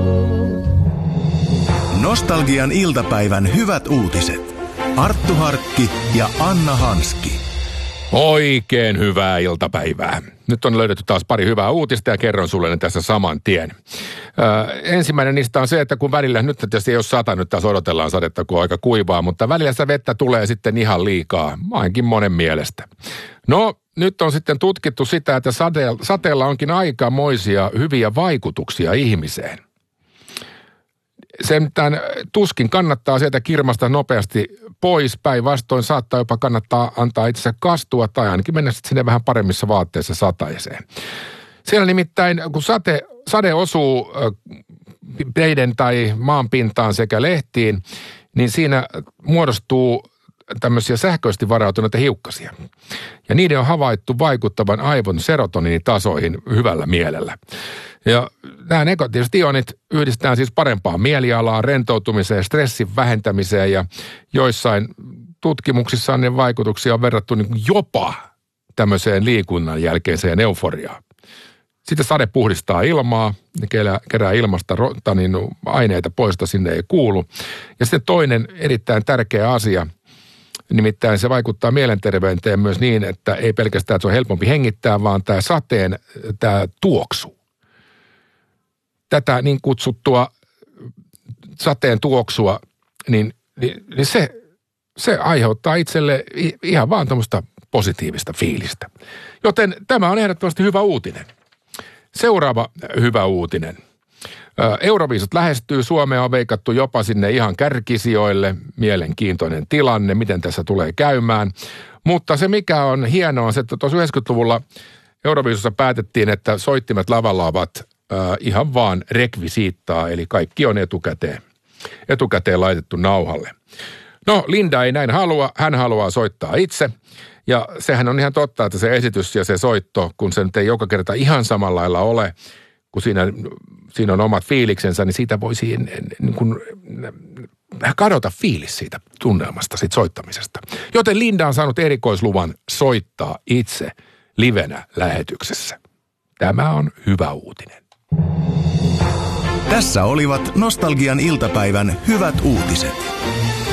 Nostalgian iltapäivän hyvät uutiset. Arttu Harkki ja Anna Hanski. Oikein hyvää iltapäivää. Nyt on löydetty taas pari hyvää uutista ja kerron sulle ne tässä saman tien. Ensimmäinen niistä on se, että kun välillä, nyt tietysti ei ole satanut, taas odotellaan sadetta, kun on aika kuivaa, mutta välillä sitä vettä tulee sitten ihan liikaa, ainakin monen mielestä. No, nyt on sitten tutkittu sitä, että sateella onkin aikamoisia hyviä vaikutuksia ihmiseen. Sen tuskin kannattaa sieltä kirmasta nopeasti pois, päinvastoin saattaa jopa kannattaa antaa itsensä kastua tai ainakin mennä sitten sinne vähän paremmissa vaatteissa sataiseen. Siellä nimittäin, kun sade osuu teiden tai maanpintaan sekä lehtiin, niin siinä muodostuu tämmöisiä sähköisesti varautuneita hiukkasia. Ja niiden on havaittu vaikuttavan aivon serotoniinitasoihin hyvällä mielellä. Ja nämä negatiiviset ionit yhdistetään siis parempaan mielialaan, rentoutumiseen, stressin vähentämiseen ja joissain tutkimuksissa ne vaikutuksia on verrattu niin jopa tämmöiseen liikunnan jälkeiseen euforiaan. Sitten sade puhdistaa ilmaa, kerää ilmasta niin aineita poista, sinne ei kuulu. Ja sitten toinen erittäin tärkeä asia, nimittäin se vaikuttaa mielenterveyteen myös niin, että ei pelkästään, että se on helpompi hengittää, vaan tämä sateen, tämä tuoksu. Tätä niin kutsuttua sateen tuoksua, niin se aiheuttaa itselle ihan vaan tämmöistä positiivista fiilistä. Joten tämä on ehdottomasti hyvä uutinen. Seuraava hyvä uutinen. Euroviisut lähestyy, Suomea on veikattu jopa sinne ihan kärkisijoille. Mielenkiintoinen tilanne, miten tässä tulee käymään. Mutta se mikä on hienoa on se, että tuossa 90-luvulla Euroviisussa päätettiin, että soittimet lavalla ovat ihan vaan rekvisiittaa, eli kaikki on etukäteen laitettu nauhalle. No, Linda ei näin halua, hän haluaa soittaa itse. Ja sehän on ihan totta, että se esitys ja se soitto, kun se nyt ei joka kerta ihan samalla lailla ole, kun siinä on omat fiiliksensä, niin siitä voisi niin kuin kadota fiilis siitä tunnelmasta, siitä soittamisesta. Joten Linda on saanut erikoisluvan soittaa itse livenä lähetyksessä. Tämä on hyvä uutinen. Tässä olivat Nostalgian iltapäivän hyvät uutiset.